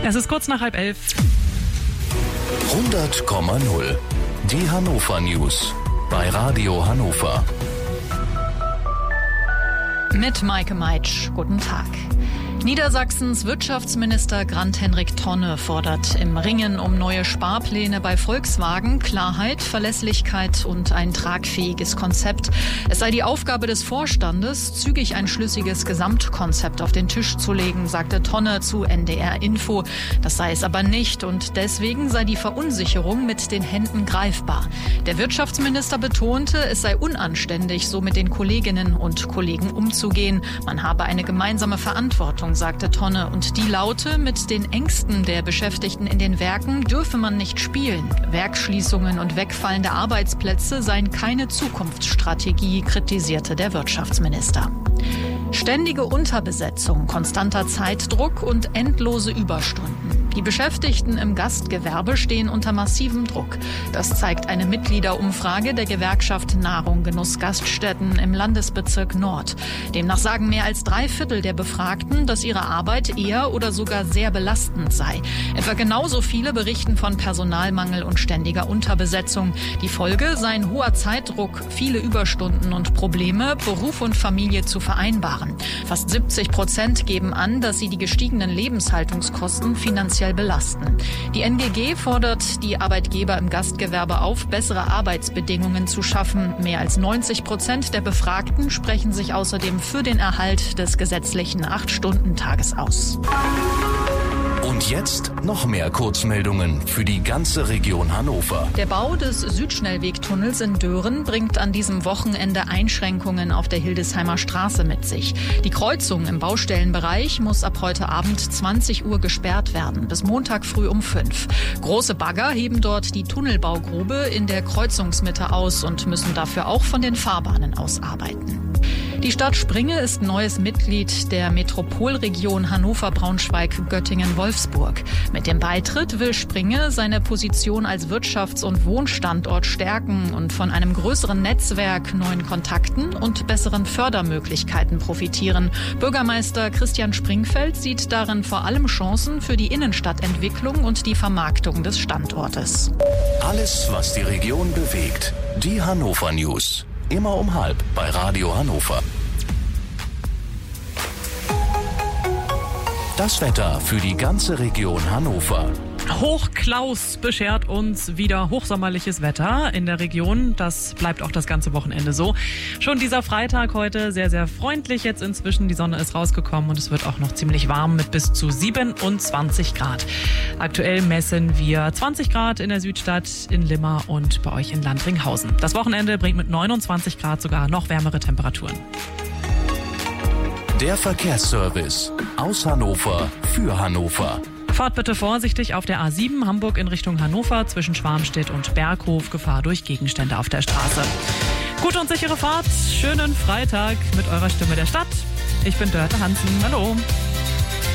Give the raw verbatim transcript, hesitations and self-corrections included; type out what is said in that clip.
Es ist kurz nach halb elf. hundert Komma null. Die Hannover News bei Radio Hannover. Mit Maike Meitsch. Guten Tag. Niedersachsens Wirtschaftsminister Grant-Henrik Tonne fordert im Ringen um neue Sparpläne bei Volkswagen Klarheit, Verlässlichkeit und ein tragfähiges Konzept. Es sei die Aufgabe des Vorstandes, zügig ein schlüssiges Gesamtkonzept auf den Tisch zu legen, sagte Tonne zu N D R Info. Das sei es aber nicht und deswegen sei die Verunsicherung mit den Händen greifbar. Der Wirtschaftsminister betonte, es sei unanständig, so mit den Kolleginnen und Kollegen umzugehen. Man habe eine gemeinsame Verantwortung, sagte Tonne, und die laute, mit den Ängsten der Beschäftigten in den Werken dürfe man nicht spielen. Werksschließungen und wegfallende Arbeitsplätze seien keine Zukunftsstrategie, kritisierte der Wirtschaftsminister. Ständige Unterbesetzung, konstanter Zeitdruck und endlose Überstunden. Die Beschäftigten im Gastgewerbe stehen unter massivem Druck. Das zeigt eine Mitgliederumfrage der Gewerkschaft Nahrung Genuss Gaststätten im Landesbezirk Nord. Demnach sagen mehr als drei Viertel der Befragten, dass ihre Arbeit eher oder sogar sehr belastend sei. Etwa genauso viele berichten von Personalmangel und ständiger Unterbesetzung. Die Folge sei ein hoher Zeitdruck, viele Überstunden und Probleme, Beruf und Familie zu vereinbaren. Fast siebzig Prozent geben an, dass sie die gestiegenen Lebenshaltungskosten finanziell belasten. Die N G G fordert die Arbeitgeber im Gastgewerbe auf, bessere Arbeitsbedingungen zu schaffen. Mehr als neunzig Prozent der Befragten sprechen sich außerdem für den Erhalt des gesetzlichen acht-Stunden-Tages aus. Und jetzt noch mehr Kurzmeldungen für die ganze Region Hannover. Der Bau des Südschnellwegtunnels in Dören bringt an diesem Wochenende Einschränkungen auf der Hildesheimer Straße mit sich. Die Kreuzung im Baustellenbereich muss ab heute Abend zwanzig Uhr gesperrt werden, bis Montag früh um fünf. Große Bagger heben dort die Tunnelbaugrube in der Kreuzungsmitte aus und müssen dafür auch von den Fahrbahnen aus arbeiten. Die Stadt Springe ist neues Mitglied der Metropolregion Hannover-Braunschweig-Göttingen-Wolfsburg. Mit dem Beitritt will Springe seine Position als Wirtschafts- und Wohnstandort stärken und von einem größeren Netzwerk, neuen Kontakten und besseren Fördermöglichkeiten profitieren. Bürgermeister Christian Springfeld sieht darin vor allem Chancen für die Innenstadtentwicklung und die Vermarktung des Standortes. Alles, was die Region bewegt. Die Hannover News. Immer um halb bei Radio Hannover. Das Wetter für die ganze Region Hannover. Hochklaus beschert uns wieder hochsommerliches Wetter in der Region. Das bleibt auch das ganze Wochenende so. Schon dieser Freitag heute sehr, sehr freundlich jetzt inzwischen. Die Sonne ist rausgekommen und es wird auch noch ziemlich warm mit bis zu siebenundzwanzig Grad. Aktuell messen wir zwanzig Grad in der Südstadt, in Limmer und bei euch in Landringhausen. Das Wochenende bringt mit neunundzwanzig Grad sogar noch wärmere Temperaturen. Der Verkehrsservice aus Hannover für Hannover. Fahrt bitte vorsichtig auf der A sieben Hamburg in Richtung Hannover zwischen Schwarmstedt und Berghof. Gefahr durch Gegenstände auf der Straße. Gute und sichere Fahrt. Schönen Freitag mit eurer Stimme der Stadt. Ich bin Dörte Hansen. Hallo.